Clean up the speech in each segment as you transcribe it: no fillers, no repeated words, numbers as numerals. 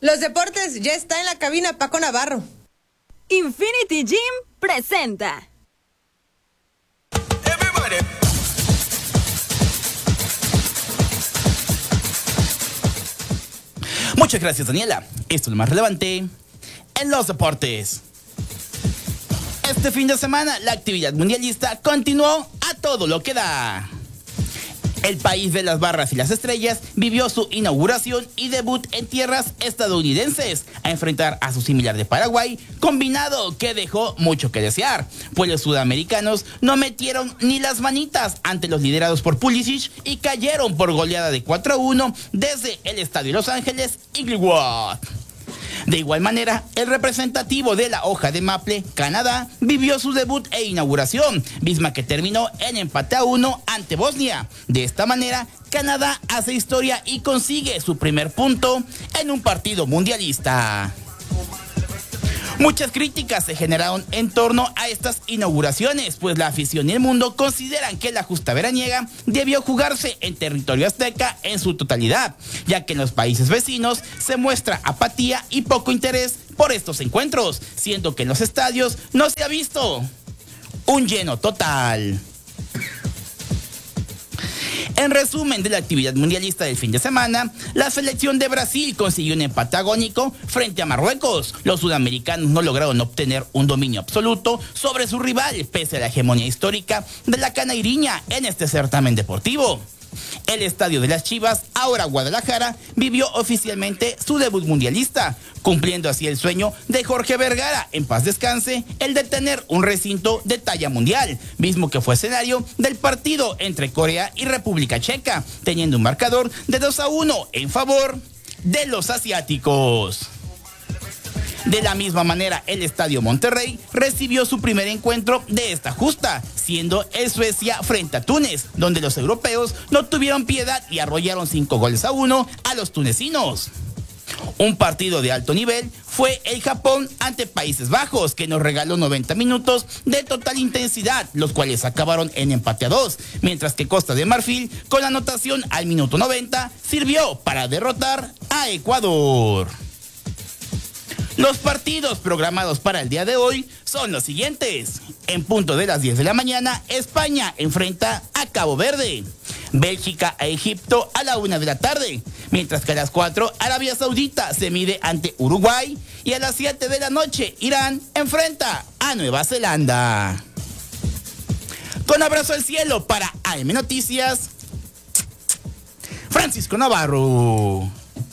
Los deportes ya está en la cabina Paco Navarro. Infinity Gym presenta. Muchas gracias, Daniela. Esto es lo más relevante en los deportes. Este fin de semana, la actividad mundialista continuó a todo lo que da. El país de las barras y las estrellas vivió su inauguración y debut en tierras estadounidenses a enfrentar a su similar de Paraguay, combinado que dejó mucho que desear, pues los sudamericanos no metieron ni las manitas ante los liderados por Pulisic y cayeron por goleada de 4-1 desde el estadio Los Ángeles Inglewood. De igual manera, el representativo de la hoja de Maple, Canadá, vivió su debut e inauguración, misma que terminó en empate a 1 ante Bosnia. De esta manera, Canadá hace historia y consigue su primer punto en un partido mundialista. Muchas críticas se generaron en torno a estas inauguraciones, pues la afición y el mundo consideran que la justa veraniega debió jugarse en territorio azteca en su totalidad, ya que en los países vecinos se muestra apatía y poco interés por estos encuentros, siendo que en los estadios no se ha visto un lleno total. En resumen de la actividad mundialista del fin de semana, la selección de Brasil consiguió un empate agónico frente a Marruecos. Los sudamericanos no lograron obtener un dominio absoluto sobre su rival, pese a la hegemonía histórica de la canairiña en este certamen deportivo. El estadio de las Chivas, ahora Guadalajara, vivió oficialmente su debut mundialista, cumpliendo así el sueño de Jorge Vergara, en paz descanse, el de tener un recinto de talla mundial, mismo que fue escenario del partido entre Corea y República Checa, teniendo un marcador de 2-1 en favor de los asiáticos. De la misma manera, el Estadio Monterrey recibió su primer encuentro de esta justa, siendo el Suecia frente a Túnez, donde los europeos no tuvieron piedad y arrollaron 5-1 a los tunecinos. Un partido de alto nivel fue el Japón ante Países Bajos, que nos regaló 90 minutos de total intensidad, los cuales acabaron en empate a 2, mientras que Costa de Marfil, con la anotación al minuto 90, sirvió para derrotar a Ecuador. Los partidos programados para el día de hoy son los siguientes. En punto de las 10 de la mañana, España enfrenta a Cabo Verde. Bélgica a Egipto a la 1 de la tarde. Mientras que a las 4, Arabia Saudita se mide ante Uruguay. Y a las 7 de la noche, Irán enfrenta a Nueva Zelanda. Con abrazo al cielo para AM Noticias, Francisco Navarro.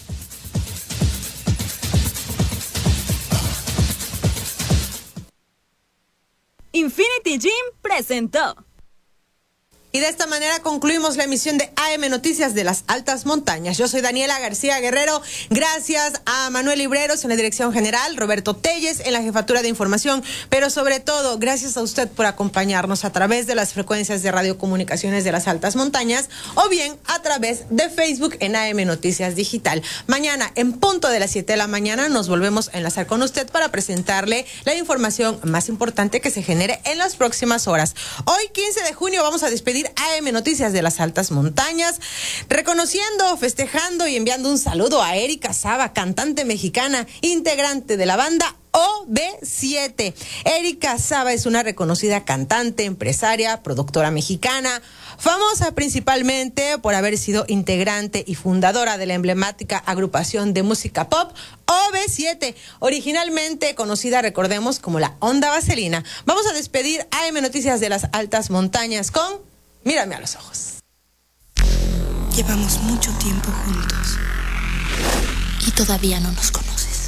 Infinity Gym presentó. Y de esta manera concluimos la emisión de AM Noticias de las Altas Montañas. Yo soy Daniela García Guerrero. Gracias a Manuel Libreros en la dirección general, Roberto Telles en la jefatura de información, pero sobre todo gracias a usted por acompañarnos a través de las frecuencias de radiocomunicaciones de las Altas Montañas o bien a través de Facebook en AM Noticias Digital. Mañana en punto de las 7 de la mañana nos volvemos a enlazar con usted para presentarle la información más importante que se genere en las próximas horas. Hoy 15 de junio vamos a despedir AM Noticias de las Altas Montañas, reconociendo, festejando y enviando un saludo a Erika Saba, cantante mexicana, integrante de la banda OV7. Erika Saba es una reconocida cantante, empresaria, productora mexicana, famosa principalmente por haber sido integrante y fundadora de la emblemática agrupación de música pop OV7, originalmente conocida, recordemos, como la Onda Vaselina. Vamos a despedir AM Noticias de las Altas Montañas con Mírame a los ojos. Llevamos mucho tiempo juntos y todavía no nos conoces.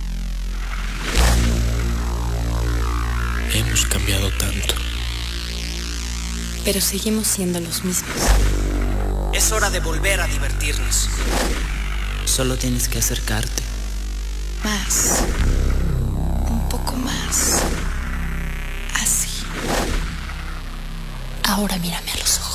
Hemos cambiado tanto, pero seguimos siendo los mismos. Es hora de volver a divertirnos. solo tienes que acercarte. Más, un poco más, así. Ahora mírame a los ojos.